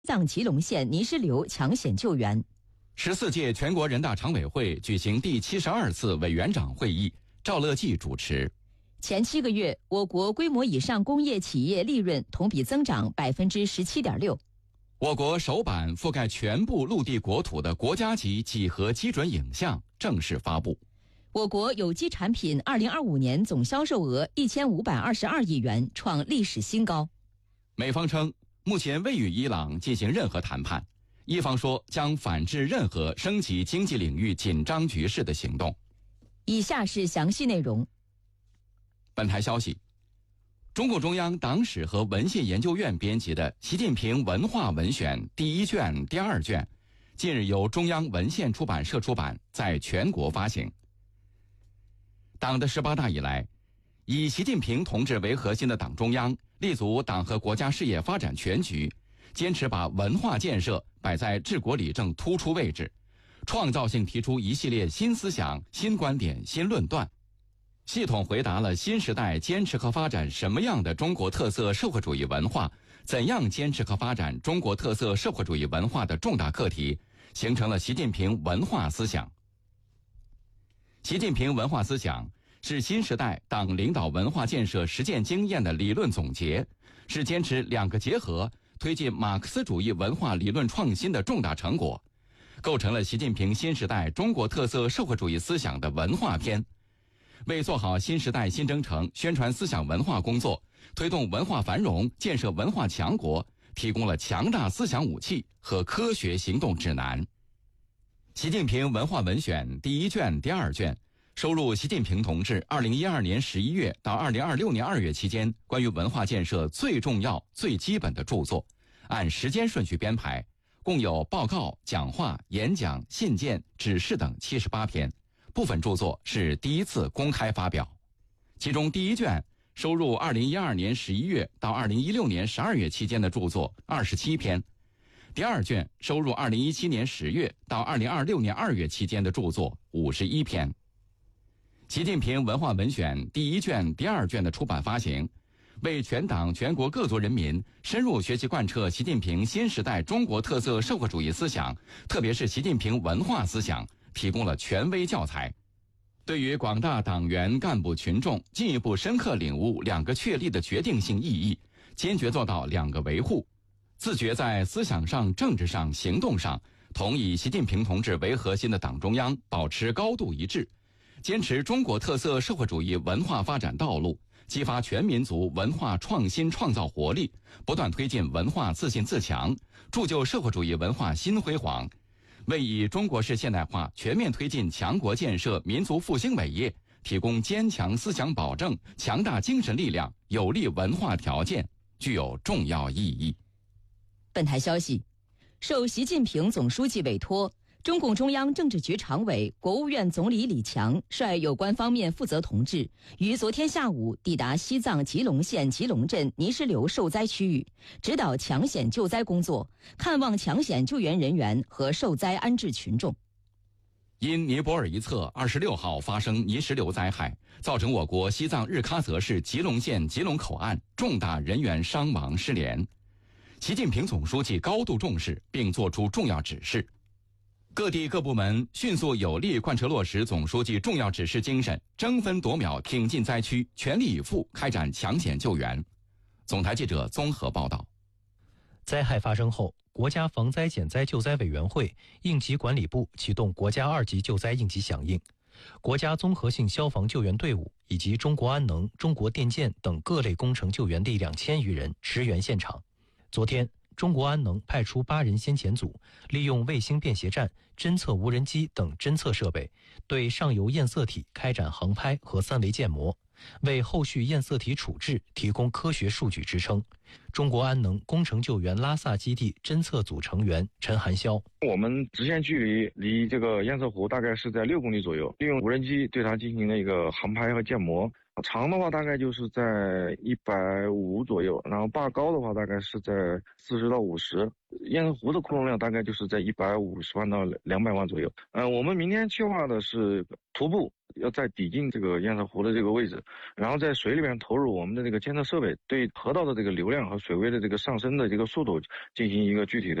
藏吉隆县泥石流抢险救援。 14届全国人大常委会举行第72次委员长会议，赵乐际主持。 前7个月，我国规模以上工业企业利润同比增长17.6%。 我国首版覆盖全部陆地国土的国家级几何基准影像正式发布。 我国有机产品2025年总销售额1522亿元，创历史新高。 美方称，目前未与伊朗进行任何谈判，伊方说将反制任何升级经济领域紧张局势的行动。 以下是详细内容。 本台消息，中共中央党史和文献研究院编辑的《习近平文化文选》第1卷、第2卷，近日由中央文献出版社出版，在全国发行。党的18大以来，以习近平同志为核心的党中央立足党和国家事业发展全局，坚持把文化建设摆在治国理政突出位置，创造性提出一系列新思想、新观点、新论断，系统回答了新时代坚持和发展什么样的中国特色社会主义文化，怎样坚持和发展中国特色社会主义文化的重大课题，形成了习近平文化思想。习近平文化思想是新时代党领导文化建设实践经验的理论总结，是坚持两个结合，推进马克思主义文化理论创新的重大成果，构成了习近平新时代中国特色社会主义思想的文化篇，为做好新时代新征程宣传思想文化工作，推动文化繁荣、建设文化强国提供了强大思想武器和科学行动指南。习近平文化文选第1卷、第2卷收录习近平同志2012年11月到2026年2月期间关于文化建设最重要、最基本的著作，按时间顺序编排，共有报告、讲话、演讲、信件、指示等78篇，部分著作是第一次公开发表。其中第1卷收入2012年11月到2016年12月期间的著作27篇，第2卷收入2017年10月到2026年2月期间的著作51篇。习近平文化文选第1卷、第2卷的出版发行，为全党全国各族人民深入学习贯彻习近平新时代中国特色社会主义思想，特别是习近平文化思想，提供了权威教材。对于广大党员干部群众进一步深刻领悟两个确立的决定性意义，坚决做到两个维护，自觉在思想上、政治上、行动上同以习近平同志为核心的党中央保持高度一致，坚持中国特色社会主义文化发展道路，激发全民族文化创新创造活力，不断推进文化自信自强，铸就社会主义文化新辉煌，为以中国式现代化全面推进强国建设、民族复兴伟业提供坚强思想保证、强大精神力量、有力文化条件，具有重要意义。 本台消息，受习近平总书记委托，中共中央政治局常委、国务院总理李强率有关方面负责同志于昨天下午抵达西藏吉隆县吉隆镇泥石流受灾区域，指导抢险救灾工作，看望抢险救援人员和受灾安置群众。 因尼泊尔一侧26号发生泥石流灾害，造成我国西藏日喀则市吉隆县吉隆口岸重大人员伤亡失联，习近平总书记高度重视并作出重要指示，各地各部门迅速有力贯彻落实总书记重要指示精神，争分夺秒挺进灾区，全力以赴开展抢险救援。总台记者综合报道。 灾害发生后，国家防灾减灾救灾委员会、应急管理部启动国家2级救灾应急响应，国家综合性消防救援队伍以及中国安能、中国电建等各类工程救援力量1000余人驰援现场。昨天，中国安能派出8人先遣组，利用卫星便携站、侦测无人机等侦测设备，对上游验色体开展航拍和3维建模，为后续验色体处置提供科学数据支撑。中国安能工程救援拉萨基地侦测组成员陈寒霄： 我们直线距离离这个验色湖大概是在6公里左右，利用无人机对它进行了一个航拍和建模。长的话大概就是在150左右，然后坝高的话大概是在40到50，验色湖的库容量大概就是在150万到200万左右。我们明天计划的是徒步要再抵近这个堰塞湖的这个位置，然后在水里面投入我们的这个监测设备，对河道的这个流量和水位的这个上升的这个速度进行一个具体的